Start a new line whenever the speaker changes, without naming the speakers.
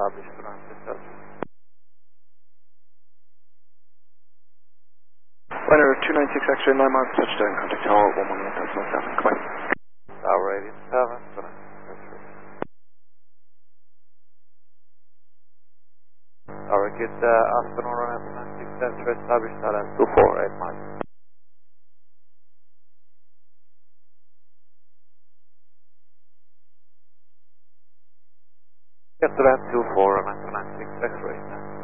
established for Francis.
Liner 296 X-ray 9 miles touchdown, contact tower 111.7, come on.
Tower 87, for Francis. Tower, good afternoon, run F96 X-ray established at 248 miles. Get to that 24, run F96 X-ray.